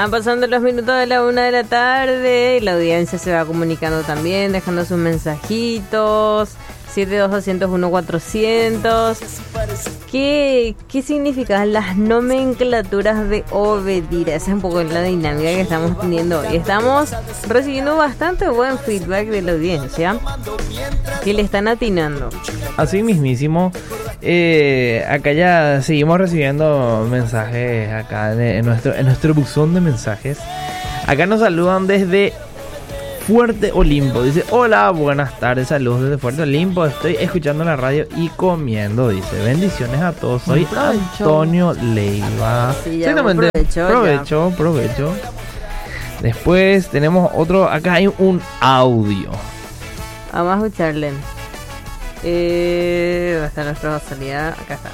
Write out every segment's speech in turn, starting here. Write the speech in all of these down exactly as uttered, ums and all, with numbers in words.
Van pasando los minutos de la una de la tarde y la audiencia se va comunicando también, dejando sus mensajitos. siete dos dos cero uno cuatrocientos. ¿Qué, ¿Qué significan las nomenclaturas de obedir? Esa es un poco la dinámica que estamos teniendo hoy. Estamos recibiendo bastante buen feedback de la audiencia que le están atinando. Así mismísimo. Eh, acá ya seguimos recibiendo mensajes acá en, en nuestro en nuestro buzón de mensajes. Acá nos saludan desde Fuerte Olimpo. Dice: hola, buenas tardes, saludos desde Fuerte Olimpo. Estoy escuchando la radio y comiendo. Dice: bendiciones a todos. Soy Antonio Leiva. Sí, Exactamente. Provecho, provecho, provecho. Después tenemos otro. Acá hay un audio. Vamos a escucharle. Eh, va a estar nuestra salida. Acá está.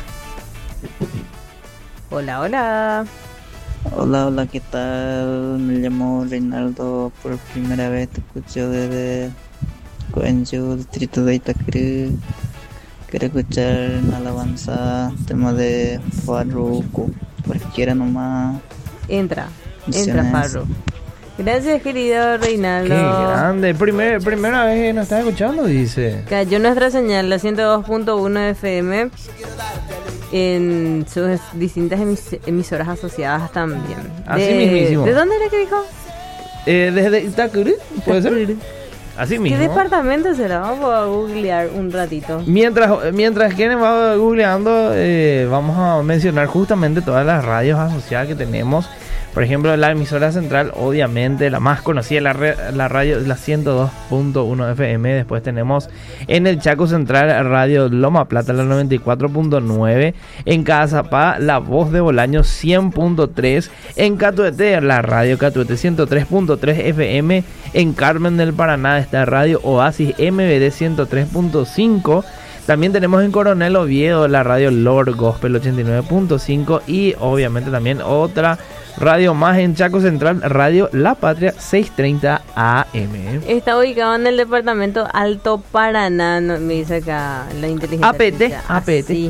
Hola, hola. Hola, hola, ¿qué tal? Me llamo Reinaldo. Por primera vez te escucho desde Coenju, distrito de Itacurú. Quiero escuchar una alabanza, tema de Farruko, cualquiera nomás. Entra, entra Farru. Gracias, querido Reinaldo. Qué grande. Primer, primera vez que nos estás escuchando, dice. Cayó nuestra señal, la ciento dos punto uno F M, en sus distintas emis- emisoras asociadas también. Así de, mismísimo. ¿De dónde era que dijo? Eh, desde Itacurú, ¿puede ser? Así mismo. ¿Qué departamento será? Vamos a googlear un ratito. Mientras, mientras Kenneth va googleando, eh, vamos a mencionar justamente todas las radios asociadas que tenemos. Por ejemplo, la emisora central, obviamente, la más conocida, la, re, la radio, la ciento dos punto uno F M. Después tenemos en el Chaco Central, Radio Loma Plata, la noventa y cuatro punto nueve. En Cazapá, La Voz de Bolaño, cien punto tres. En Catuete, la radio Catuete, ciento tres punto tres F M. En Carmen del Paraná está Radio Oasis M B D ciento tres punto cinco. También tenemos en Coronel Oviedo la radio Lord Gospel ochenta y nueve punto cinco. Y obviamente también otra radio más en Chaco Central, Radio La Patria seiscientos treinta A M. Está ubicado en el departamento Alto Paraná, no, me dice acá la inteligencia. A P T, artificial. A P T. Sí.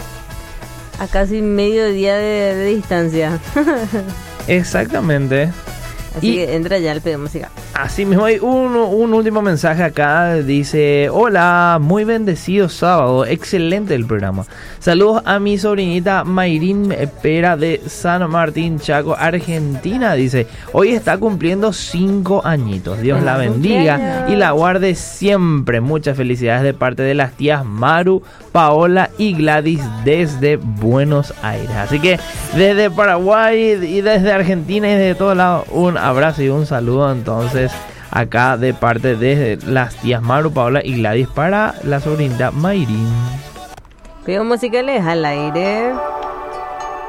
A casi medio día de, de distancia. Exactamente. Así Y que entra ya el pedido musical. así mismo hay un, un último mensaje acá. Dice: hola, muy bendecido sábado, excelente el programa. Saludos a mi sobrinita Mayrin Pera de San Martín, Chaco, Argentina. Dice: hoy está cumpliendo cinco añitos. Dios la bendiga y la guarde siempre. Muchas felicidades de parte de las tías Maru, Paola y Gladys desde Buenos Aires. Así que desde Paraguay y desde Argentina y desde todos lados, un abrazo y un saludo entonces acá de parte de las tías Maru, Paola y Gladys para la sobrinita Mayrin. Pedidos musicales al aire.